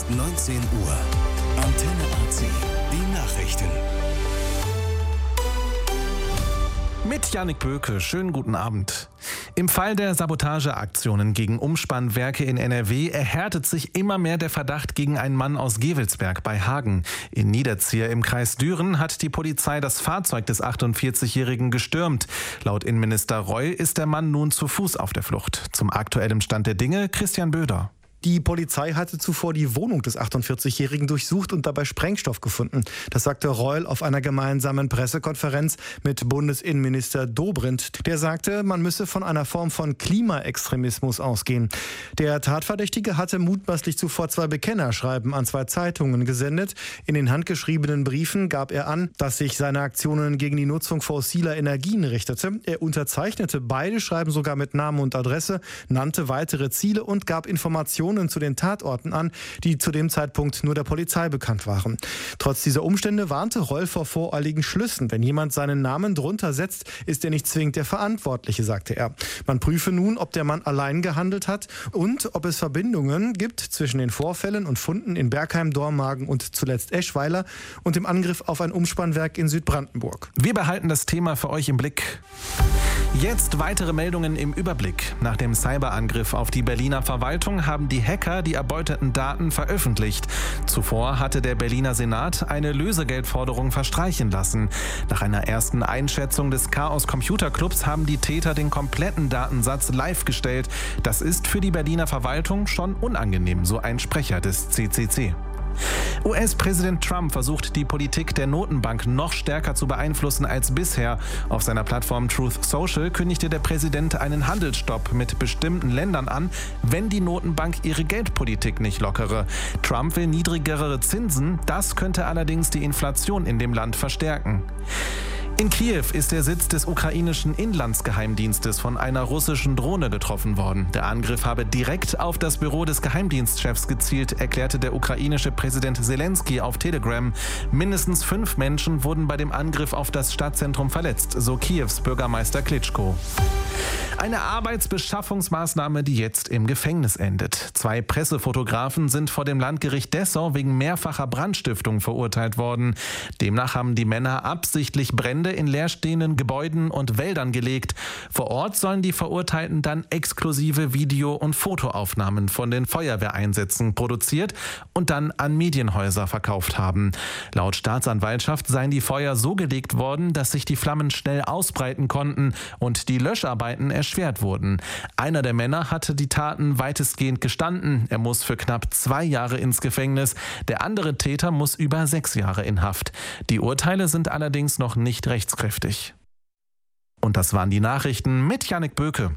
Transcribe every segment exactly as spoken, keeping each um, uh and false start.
neunzehn Uhr. Antenne A C. Die Nachrichten. Mit Jannik Böke, schönen guten Abend. Im Fall der Sabotageaktionen gegen Umspannwerke in N R W erhärtet sich immer mehr der Verdacht gegen einen Mann aus Gevelsberg bei Hagen. In Niederzier im Kreis Düren hat die Polizei das Fahrzeug des achtundvierzigjährigen gestürmt. Laut Innenminister Reul ist der Mann nun zu Fuß auf der Flucht. Zum aktuellen Stand der Dinge Christian Böder. Die Polizei hatte zuvor die Wohnung des achtundvierzigjährigen durchsucht und dabei Sprengstoff gefunden. Das sagte Reul auf einer gemeinsamen Pressekonferenz mit Bundesinnenminister Dobrindt. Der sagte, man müsse von einer Form von Klimaextremismus ausgehen. Der Tatverdächtige hatte mutmaßlich zuvor zwei Bekennerschreiben an zwei Zeitungen gesendet. In den handgeschriebenen Briefen gab er an, dass sich seine Aktionen gegen die Nutzung fossiler Energien richtete. Er unterzeichnete beide Schreiben sogar mit Namen und Adresse, nannte weitere Ziele und gab Informationen zu den Tatorten an, die zu dem Zeitpunkt nur der Polizei bekannt waren. Trotz dieser Umstände warnte Reul vor voreiligen Schlüssen. Wenn jemand seinen Namen drunter setzt, ist er nicht zwingend der Verantwortliche, sagte er. Man prüfe nun, ob der Mann allein gehandelt hat und ob es Verbindungen gibt zwischen den Vorfällen und Funden in Bergheim, Dormagen und zuletzt Eschweiler und dem Angriff auf ein Umspannwerk in Südbrandenburg. Wir behalten das Thema für euch im Blick. Jetzt weitere Meldungen im Überblick. Nach dem Cyberangriff auf die Berliner Verwaltung haben die Hacker die erbeuteten Daten veröffentlicht. Zuvor hatte der Berliner Senat eine Lösegeldforderung verstreichen lassen. Nach einer ersten Einschätzung des Chaos Computer Clubs haben die Täter den kompletten Datensatz live gestellt. Das ist für die Berliner Verwaltung schon unangenehm, so ein Sprecher des C C C. U S-Präsident Trump versucht, die Politik der Notenbank noch stärker zu beeinflussen als bisher. Auf seiner Plattform Truth Social kündigte der Präsident einen Handelsstopp mit bestimmten Ländern an, wenn die Notenbank ihre Geldpolitik nicht lockere. Trump will niedrigere Zinsen, das könnte allerdings die Inflation in dem Land verstärken. In Kiew ist der Sitz des ukrainischen Inlandsgeheimdienstes von einer russischen Drohne getroffen worden. Der Angriff habe direkt auf das Büro des Geheimdienstchefs gezielt, erklärte der ukrainische Präsident Zelensky auf Telegram. Mindestens fünf Menschen wurden bei dem Angriff auf das Stadtzentrum verletzt, so Kiews Bürgermeister Klitschko. Eine Arbeitsbeschaffungsmaßnahme, die jetzt im Gefängnis endet. Zwei Pressefotografen sind vor dem Landgericht Dessau wegen mehrfacher Brandstiftung verurteilt worden. Demnach haben die Männer absichtlich Brände in leerstehenden Gebäuden und Wäldern gelegt. Vor Ort sollen die Verurteilten dann exklusive Video- und Fotoaufnahmen von den Feuerwehreinsätzen produziert und dann an Medienhäuser verkauft haben. Laut Staatsanwaltschaft seien die Feuer so gelegt worden, dass sich die Flammen schnell ausbreiten konnten und die Löscharbeiten erschwert wurden. Einer der Männer hatte die Taten weitestgehend gestanden. Er muss für knapp zwei Jahre ins Gefängnis. Der andere Täter muss über sechs Jahre in Haft. Die Urteile sind allerdings noch nicht rechtskräftig. Und das waren die Nachrichten mit Jannik Böke.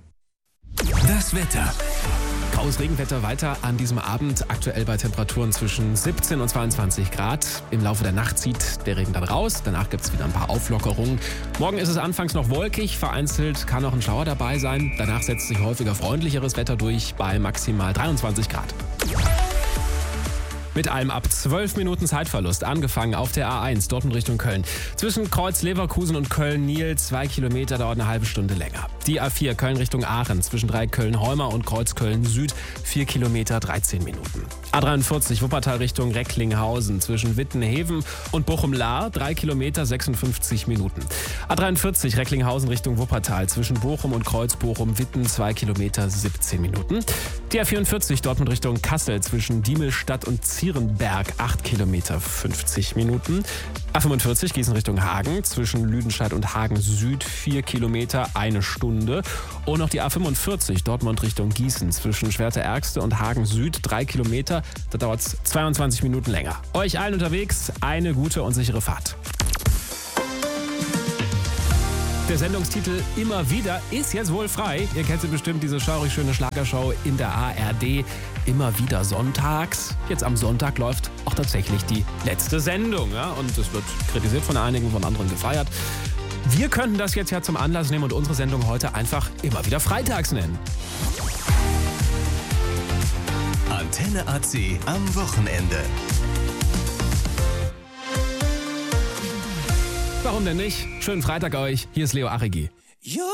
Das Wetter. Graues Regenwetter weiter an diesem Abend, aktuell bei Temperaturen zwischen siebzehn und zweiundzwanzig Grad. Im Laufe der Nacht zieht der Regen dann raus, danach gibt es wieder ein paar Auflockerungen. Morgen ist es anfangs noch wolkig, vereinzelt kann auch ein Schauer dabei sein. Danach setzt sich häufiger freundlicheres Wetter durch bei maximal dreiundzwanzig Grad. Mit einem ab zwölf Minuten Zeitverlust angefangen auf der A eins, Dortmund Richtung Köln. Zwischen Kreuz Leverkusen und Köln-Niel, zwei Kilometer, dauert eine halbe Stunde länger. Die A vier, Köln Richtung Aachen, zwischen drei Köln-Heuma und Kreuz Köln-Süd, vier Kilometer, dreizehn Minuten. A dreiundvierzig, Wuppertal Richtung Recklinghausen, zwischen Wittenheven und Bochum-Lahr, drei Kilometer, sechsundfünfzig Minuten. A dreiundvierzig, Recklinghausen Richtung Wuppertal, zwischen Bochum und Kreuz Bochum-Witten, zwei Kilometer, siebzehn Minuten. Die A vierundvierzig, Dortmund Richtung Kassel, zwischen Diemelstadt und Zierenberg, acht Kilometer, fünfzig Minuten. A fünfundvierzig, Gießen Richtung Hagen, zwischen Lüdenscheid und Hagen Süd, vier Kilometer, eine Stunde. Und noch die A fünfundvierzig, Dortmund Richtung Gießen, zwischen Schwerte-Ärgste und Hagen Süd, drei Kilometer. Da dauert es zweiundzwanzig Minuten länger. Euch allen unterwegs eine gute und sichere Fahrt. Der Sendungstitel Immer wieder ist jetzt wohl frei. Ihr kennt sie bestimmt, diese schaurig schöne Schlagershow in der A R D. Immer wieder sonntags. Jetzt am Sonntag läuft auch tatsächlich die letzte Sendung. Ja? Und es wird kritisiert von einigen, von anderen gefeiert. Wir könnten das jetzt ja zum Anlass nehmen und unsere Sendung heute einfach immer wieder freitags nennen. Antenne A C am Wochenende. Warum denn nicht? Schönen Freitag euch. Hier ist Leo Arrighi.